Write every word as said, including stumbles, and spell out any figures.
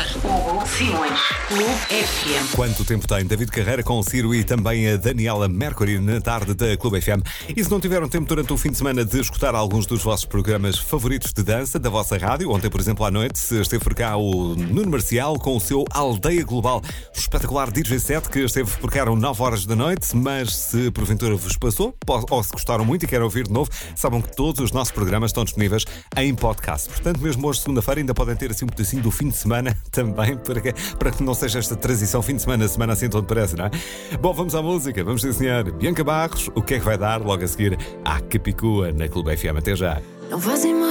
Hugo Simões, Clube F M. Quanto tempo tem David Carreira com o Ciro e também a Daniela Mercury na tarde da Clube F M. E se não tiveram tempo durante o fim de semana de escutar alguns dos vossos programas favoritos de dança da vossa rádio, ontem, por exemplo, à noite, esteve por cá o Nuno Marcial com o seu Aldeia Global, um espetacular D J set que esteve por cá às nove horas da noite. Mas se porventura vos passou, ou se gostaram muito e querem ouvir de novo, saibam que todos os nossos programas estão disponíveis em podcast. Portanto, mesmo hoje, segunda-feira, ainda podem ter assim um pedacinho do fim de semana também, para que, para que não seja esta transição fim de semana, semana assim onde parece, não é? Bom, vamos à música, vamos ensinar Bianca Barros, o que é que vai dar logo a seguir à Capicua na Clube F M. Até já. Não fazem mal.